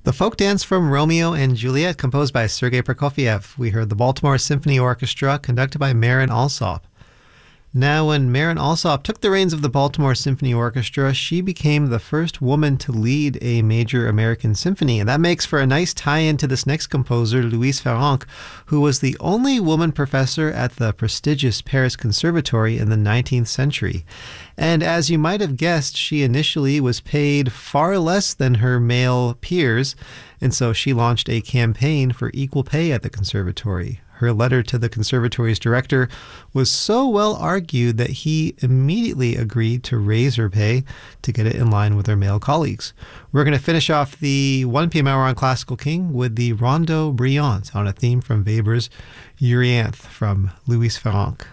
The folk dance from Romeo and Juliet, composed by Sergei Prokofiev. We heard the Baltimore Symphony Orchestra, conducted by Marin Alsop. Now, when Marin Alsop took the reins of the Baltimore Symphony Orchestra, she became the first woman to lead a major American symphony. And that makes for a nice tie-in to this next composer, Louise Farrenc, who was the only woman professor at the prestigious Paris Conservatory in the 19th century. And as you might have guessed, she initially was paid far less than her male peers, and so she launched a campaign for equal pay at the conservatory. Her letter to the conservatory's director was so well argued that he immediately agreed to raise her pay to get it in line with her male colleagues. We're going to finish off the 1 p.m. hour on Classical King with the Rondo Brillante on a theme from Weber's Euryanthe from Louise Farrenc.